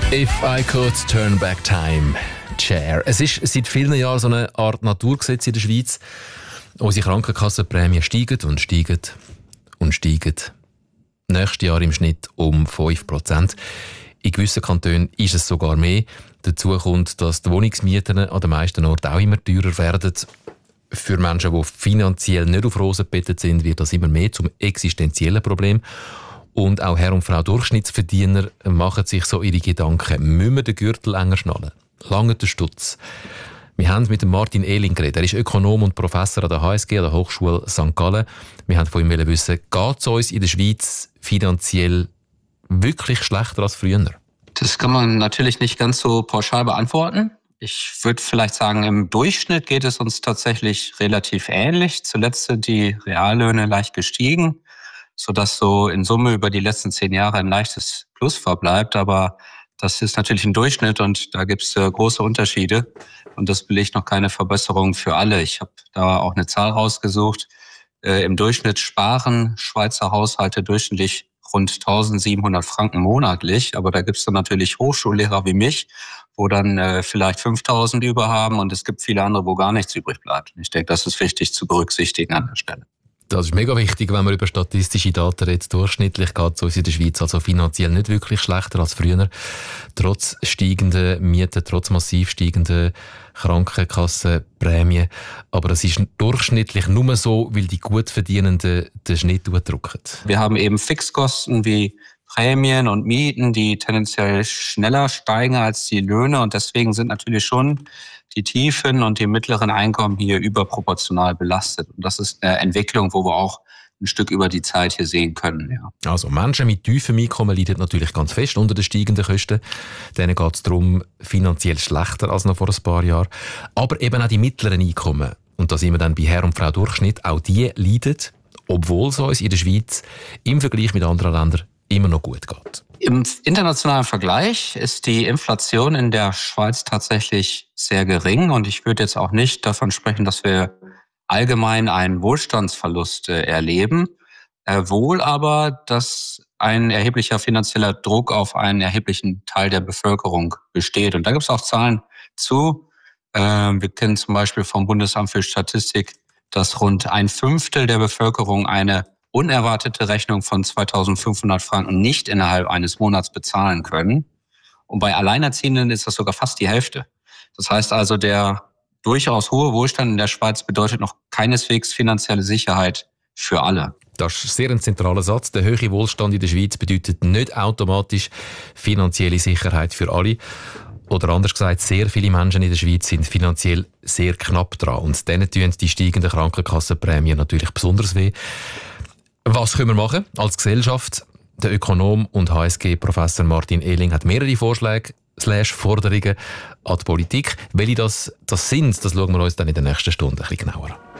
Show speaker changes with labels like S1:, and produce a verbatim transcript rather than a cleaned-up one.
S1: If I could turn back time, Chair. Es ist seit vielen Jahren so eine Art Naturgesetz in der Schweiz. Unsere Krankenkassenprämien steigen und steigen und steigen. Nächstes Jahr im Schnitt um fünf Prozent. In gewissen Kantonen ist es sogar mehr. Dazu kommt, dass die Wohnungsmieten an den meisten Orten auch immer teurer werden. Für Menschen, die finanziell nicht auf Rosen gebettet sind, wird das immer mehr zum existenziellen Problem. Und auch Herr und Frau Durchschnittsverdiener machen sich so ihre Gedanken. Müssen wir den Gürtel enger schnallen? Lange der Stutz. Wir haben mit Martin Ehling geredet. Er ist Ökonom und Professor an der H S G, an der Hochschule Sankt Gallen. Wir haben von ihm wissen, geht es uns in der Schweiz finanziell wirklich schlechter als früher?
S2: Das kann man natürlich nicht ganz so pauschal beantworten. Ich würde vielleicht sagen, im Durchschnitt geht es uns tatsächlich relativ ähnlich. Zuletzt sind die Reallöhne leicht gestiegen, sodass so in Summe über die letzten zehn Jahre ein leichtes Plus verbleibt. Aber das ist natürlich ein Durchschnitt und da gibt es äh, große Unterschiede. Und das belegt noch keine Verbesserung für alle. Ich habe da auch eine Zahl rausgesucht. Äh, Im Durchschnitt sparen Schweizer Haushalte durchschnittlich rund eintausendsiebenhundert Franken monatlich. Aber da gibt es dann natürlich Hochschullehrer wie mich, wo dann äh, vielleicht fünftausend über haben. Und es gibt viele andere, wo gar nichts übrig bleibt. Ich denke, das ist wichtig zu berücksichtigen an der Stelle.
S1: Das ist mega wichtig, wenn man über statistische Daten redet. Durchschnittlich geht es uns in der Schweiz also finanziell nicht wirklich schlechter als früher. Trotz steigender Mieten, trotz massiv steigender Krankenkassenprämien. Aber es ist durchschnittlich nur so, weil die Gutverdienenden den Schnitt drücken.
S2: Wir haben eben Fixkosten wie Prämien und Mieten, die tendenziell schneller steigen als die Löhne. Und deswegen sind natürlich schon die tiefen und die mittleren Einkommen hier überproportional belastet. Und das ist eine Entwicklung, wo wir auch ein Stück über die Zeit hier sehen können. Ja.
S1: Also Menschen mit tiefem Einkommen leiden natürlich ganz fest unter den steigenden Kosten. Denen geht es darum finanziell schlechter als noch vor ein paar Jahren. Aber eben auch die mittleren Einkommen, und da sind wir dann bei Herr und Frau Durchschnitt, auch die leiden, obwohl es uns in der Schweiz im Vergleich mit anderen Ländern immer noch gut geht.
S2: Im internationalen Vergleich ist die Inflation in der Schweiz tatsächlich sehr gering. Und ich würde jetzt auch nicht davon sprechen, dass wir allgemein einen Wohlstandsverlust äh, erleben. Äh, wohl aber, dass ein erheblicher finanzieller Druck auf einen erheblichen Teil der Bevölkerung besteht. Und da gibt es auch Zahlen zu. Äh, wir kennen zum Beispiel vom Bundesamt für Statistik, dass rund ein Fünftel der Bevölkerung eine unerwartete Rechnung von zweitausendfünfhundert Franken nicht innerhalb eines Monats bezahlen können. Und bei Alleinerziehenden ist das sogar fast die Hälfte. Das heißt also, der durchaus hohe Wohlstand in der Schweiz bedeutet noch keineswegs finanzielle Sicherheit für alle.
S1: Das ist sehr ein zentraler Satz. Der hohe Wohlstand in der Schweiz bedeutet nicht automatisch finanzielle Sicherheit für alle. Oder anders gesagt, sehr viele Menschen in der Schweiz sind finanziell sehr knapp dran. Und denen tun die steigenden Krankenkassenprämien natürlich besonders weh. Was können wir machen als Gesellschaft? Der Ökonom und H S G-Professor Martin Ehling hat mehrere Vorschläge slash Forderungen an die Politik. Welche das, das sind, das schauen wir uns dann in der nächsten Stunde ein bisschen genauer an.